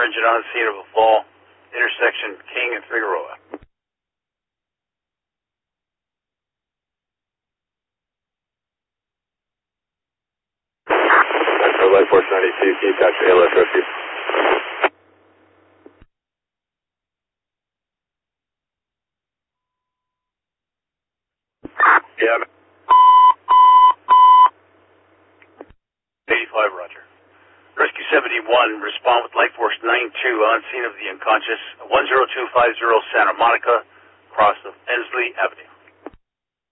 engine on scene of a fall, intersection King and Figueroa. Light Force 92, contact ALS rescue. Yeah. 85, roger. Rescue 71, respond with Light Force 92 on scene of the unconscious 10250 Santa Monica, across of Ensley Avenue.